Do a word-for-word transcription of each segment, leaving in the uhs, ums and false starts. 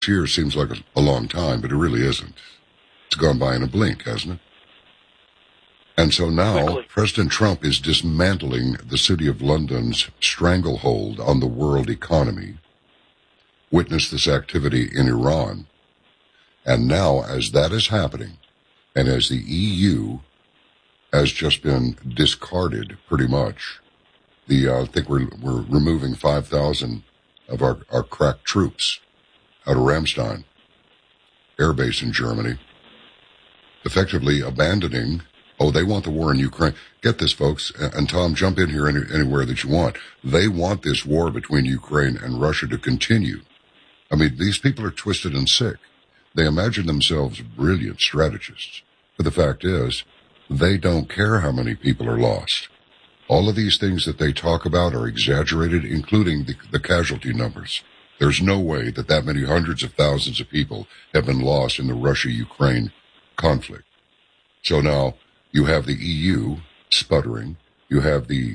years seems like a, a long time, but it really isn't. It's gone by in a blink, hasn't it? And so now Quickly. President Trump is dismantling the City of London's stranglehold on the world economy. Witness this activity in Iran. And now, as that is happening, and as the E U has just been discarded pretty much, the uh, I think we're we're removing five thousand of our, our crack troops out of Ramstein air base in Germany, effectively abandoning. Oh, they want the war in Ukraine. Get this, folks, and Tom, jump in here any, anywhere that you want. They want this war between Ukraine and Russia to continue. I mean, these people are twisted and sick. They imagine themselves brilliant strategists. But the fact is, they don't care how many people are lost. All of these things that they talk about are exaggerated, including the, the casualty numbers. There's no way that that many hundreds of thousands of people have been lost in the Russia-Ukraine conflict. So now you have the E U sputtering. You have the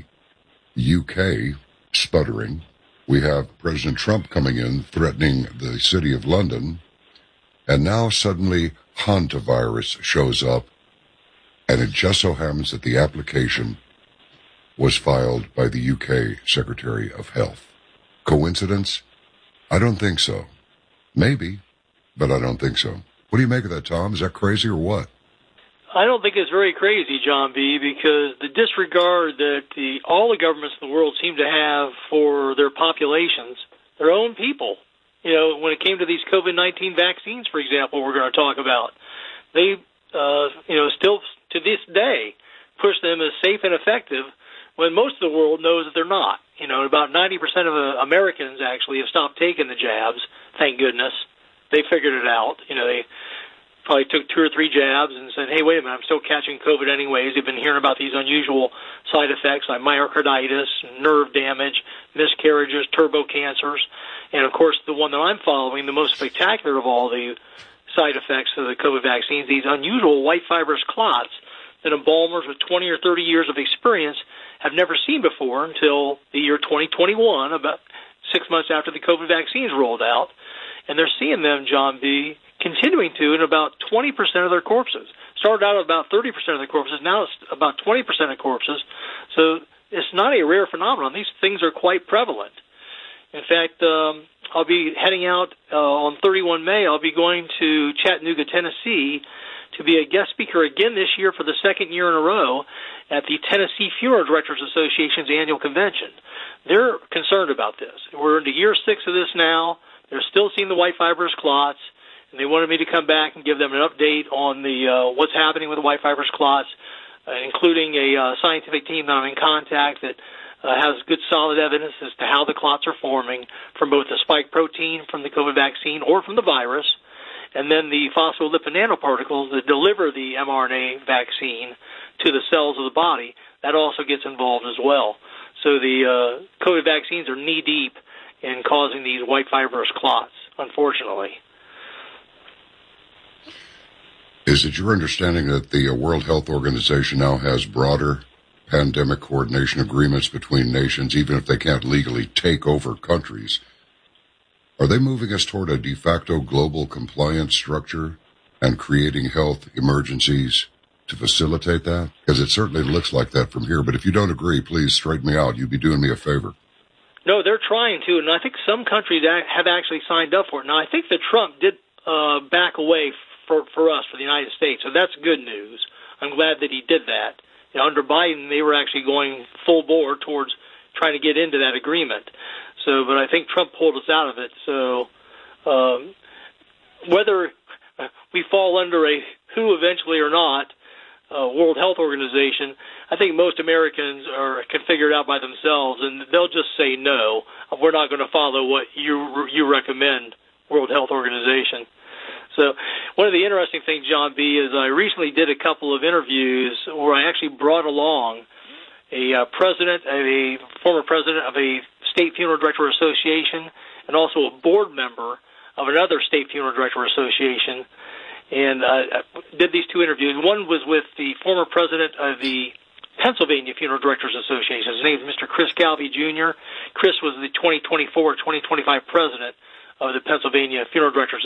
U K sputtering. We have President Trump coming in, threatening the City of London. And now suddenly hantavirus shows up. And it just so happens that the application was filed by the U K Secretary of Health. Coincidence? I don't think so. Maybe, but I don't think so. What do you make of that, Tom? Is that crazy or what? I don't think it's very crazy, John B., because the disregard that the, all the governments in the world seem to have for their populations, their own people. You know, when it came to these COVID nineteen vaccines, for example, we're going to talk about, they, uh, you know, still to this day push them as safe and effective when most of the world knows that they're not. You know, about ninety percent of uh, Americans actually have stopped taking the jabs, thank goodness. They figured it out. You know, they probably took two or three jabs and said, hey, wait a minute, I'm still catching COVID anyways. They've been hearing about these unusual side effects like myocarditis, nerve damage, miscarriages, turbo cancers. And, of course, the one that I'm following, the most spectacular of all the side effects of the COVID vaccines, these unusual white fibrous clots that embalmers with twenty or thirty years of experience have never seen before until the year twenty twenty-one, about six months after the COVID vaccines rolled out. And they're seeing them, John B., continuing to in about twenty percent of their corpses. Started out at about thirty percent of the corpses. Now it's about twenty percent of corpses. So it's not a rare phenomenon. These things are quite prevalent. In fact, um, I'll be heading out uh, on thirty-first of May. I'll be going to Chattanooga, Tennessee, to be a guest speaker again this year for the second year in a row at the Tennessee Funeral Directors Association's annual convention. They're concerned about this. We're into year six of this now. They're still seeing the white fibrous clots, and they wanted me to come back and give them an update on the uh, what's happening with the white fibrous clots, uh, including a uh, scientific team that I'm in contact that uh, has good solid evidence as to how the clots are forming from both the spike protein from the COVID vaccine or from the virus, and then the phospholipid nanoparticles that deliver the mRNA vaccine to the cells of the body. That also gets involved as well. So the uh, COVID vaccines are knee-deep in causing these white fibrous clots, unfortunately. Is it your understanding that the World Health Organization now has broader pandemic coordination agreements between nations, even if they can't legally take over countries? Are they moving us toward a de facto global compliance structure and creating health emergencies to facilitate that? Because it certainly looks like that from here. But if you don't agree, please straighten me out. You'd be doing me a favor. No, they're trying to, and I think some countries have actually signed up for it. Now, I think that Trump did uh, back away for, for us, for the United States, so that's good news. I'm glad that he did that. You know, under Biden, they were actually going full bore towards trying to get into that agreement. So, but I think Trump pulled us out of it. So um, whether we fall under a W H O eventually or not, uh, World Health Organization, I think most Americans are can figure it out by themselves, and they'll just say no. We're not going to follow what you you recommend, World Health Organization. So one of the interesting things, John B., is I recently did a couple of interviews where I actually brought along a uh, president, a former president of a state funeral director association, and also a board member of another state funeral director association, and uh, did these two interviews. One was with the former president of the Pennsylvania Funeral Directors Association. His name is Mister Chris Galvey Junior Chris was the twenty twenty-four twenty twenty-five president of the Pennsylvania Funeral Directors